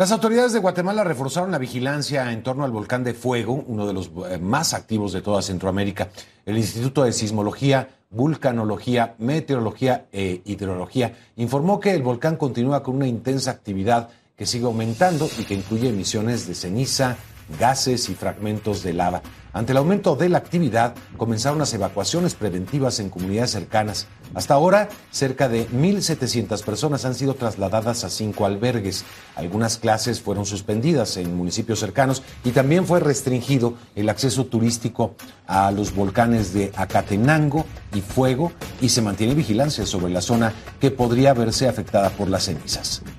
Las autoridades de Guatemala reforzaron la vigilancia en torno al volcán de Fuego, uno de los más activos de toda Centroamérica. El Instituto de Sismología, Vulcanología, Meteorología e Hidrología informó que el volcán continúa con una intensa actividad que sigue aumentando y que incluye emisiones de ceniza, gases y fragmentos de lava. Ante el aumento de la actividad, comenzaron las evacuaciones preventivas en comunidades cercanas. Hasta ahora, cerca de 1,700 personas han sido trasladadas a 5 albergues. Algunas clases fueron suspendidas en municipios cercanos y también fue restringido el acceso turístico a los volcanes de Acatenango y Fuego, y se mantiene vigilancia sobre la zona que podría verse afectada por las cenizas.